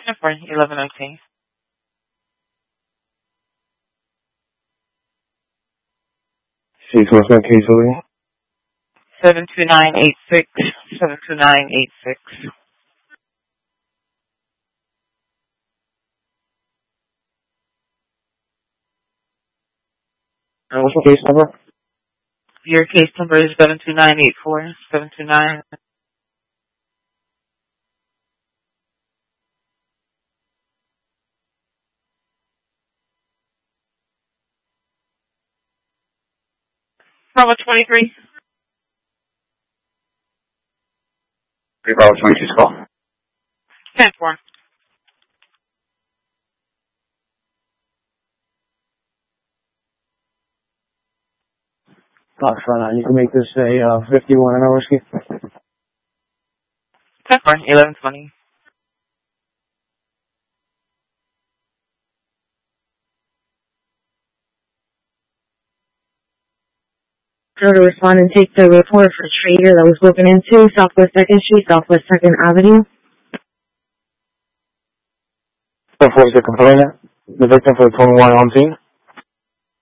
For 1119. What's that case over? 72986. 72986. What's the case number? Your case number is 72984. 729. Bravo 23. Bravo 22 call. 10-4. Fox Front, you can make this a 51 an hour ski. 10-4. 1120. To respond and take the report for Trader that was broken into Southwest 2nd Street, Southwest 2nd Avenue. What was the complainant? The victim for the 21 on scene?